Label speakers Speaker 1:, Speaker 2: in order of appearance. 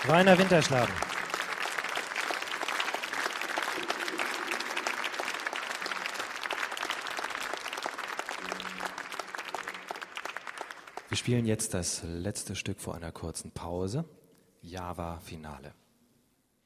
Speaker 1: Rainer Winterschlagen. Wir spielen jetzt das letzte Stück vor einer kurzen Pause. Java Finale.